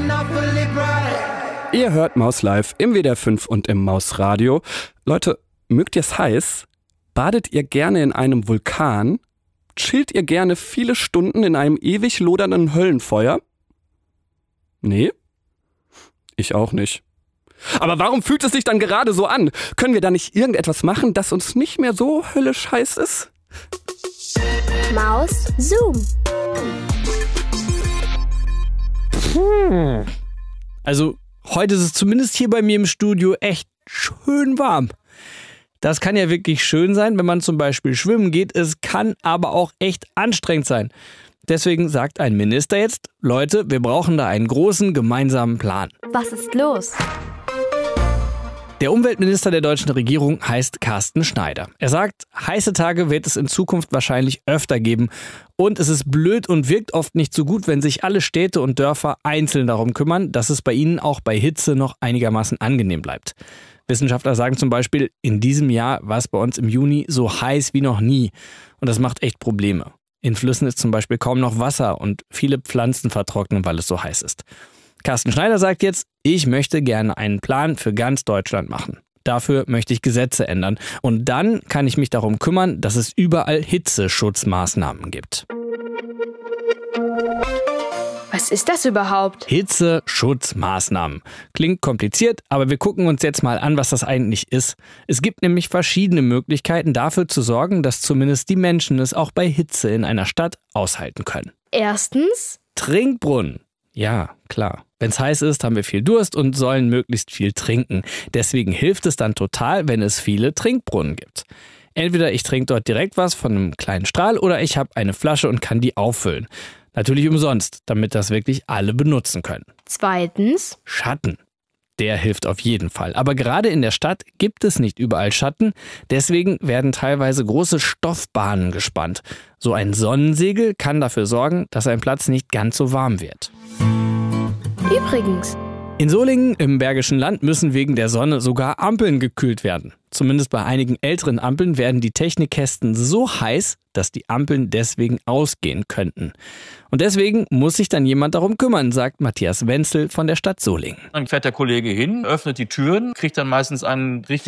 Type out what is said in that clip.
Ihr hört Maus Live im WDR 5 und im Mausradio. Leute, mögt ihr es heiß? Badet ihr gerne in einem Vulkan? Chillt ihr gerne viele Stunden in einem ewig lodernden Höllenfeuer? Nee? Ich auch nicht. Aber warum fühlt es sich dann gerade so an? Können wir da nicht irgendetwas machen, das uns nicht mehr so höllisch heiß ist? Maus Zoom. Also heute ist es zumindest hier bei mir im Studio echt schön warm. Das kann ja wirklich schön sein, wenn man zum Beispiel schwimmen geht. Es kann aber auch echt anstrengend sein. Deswegen sagt ein Minister jetzt, Leute, wir brauchen da einen großen gemeinsamen Plan. Was ist los? Der Umweltminister der deutschen Regierung heißt Carsten Schneider. Er sagt, heiße Tage wird es in Zukunft wahrscheinlich öfter geben. Und es ist blöd und wirkt oft nicht so gut, wenn sich alle Städte und Dörfer einzeln darum kümmern, dass es bei ihnen auch bei Hitze noch einigermaßen angenehm bleibt. Wissenschaftler sagen zum Beispiel, in diesem Jahr war es bei uns im Juni so heiß wie noch nie. Und das macht echt Probleme. In Flüssen ist zum Beispiel kaum noch Wasser und viele Pflanzen vertrocknen, weil es so heiß ist. Carsten Schneider sagt jetzt, ich möchte gerne einen Plan für ganz Deutschland machen. Dafür möchte ich Gesetze ändern. Und dann kann ich mich darum kümmern, dass es überall Hitzeschutzmaßnahmen gibt. Was ist das überhaupt? Hitzeschutzmaßnahmen. Klingt kompliziert, aber wir gucken uns jetzt mal an, was das eigentlich ist. Es gibt nämlich verschiedene Möglichkeiten dafür zu sorgen, dass zumindest die Menschen es auch bei Hitze in einer Stadt aushalten können. Erstens, Trinkbrunnen. Ja, klar. Wenn es heiß ist, haben wir viel Durst und sollen möglichst viel trinken. Deswegen hilft es dann total, wenn es viele Trinkbrunnen gibt. Entweder ich trinke dort direkt was von einem kleinen Strahl oder ich habe eine Flasche und kann die auffüllen. Natürlich umsonst, damit das wirklich alle benutzen können. zweitens, Schatten. Der hilft auf jeden Fall. Aber gerade in der Stadt gibt es nicht überall Schatten. Deswegen werden teilweise große Stoffbahnen gespannt. So ein Sonnensegel kann dafür sorgen, dass ein Platz nicht ganz so warm wird. übrigens, In Solingen im Bergischen Land müssen wegen der Sonne sogar Ampeln gekühlt werden. Zumindest bei einigen älteren Ampeln werden die Technikkästen so heiß, dass die Ampeln deswegen ausgehen könnten. Und deswegen muss sich dann jemand darum kümmern, sagt Matthias Wenzel von der Stadt Solingen. Dann fährt der Kollege hin, öffnet die Türen, kriegt dann meistens einen richtig